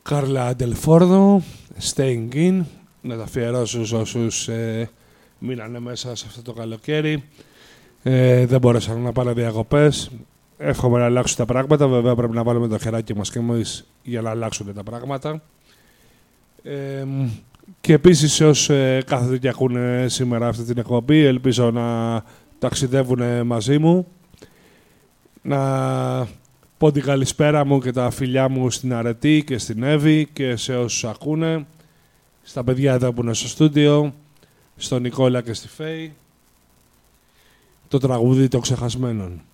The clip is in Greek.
Κάρλα Ντελφόρδο, Staying In, να τα αφιερώσω στους όσους μείνανε μέσα σε αυτό το καλοκαίρι. Δεν μπορέσαν να πάνε διακοπές. Εύχομαι να αλλάξουν τα πράγματα. Βέβαια πρέπει να βάλουμε το χεράκι μας και εμείς για να αλλάξουν τα πράγματα. Και επίσης όσοι κάθονται και ακούνε σήμερα αυτή την εκπομπή, ελπίζω να ταξιδεύουν μαζί μου. Να πω την καλησπέρα μου και τα φιλιά μου στην Αρετή και στην Εύη και σε όσους ακούνε. Στα παιδιά εδώ που είναι στο στούντιο, στον Νικόλα και στη Φέη. Το τραγούδι των ξεχασμένων.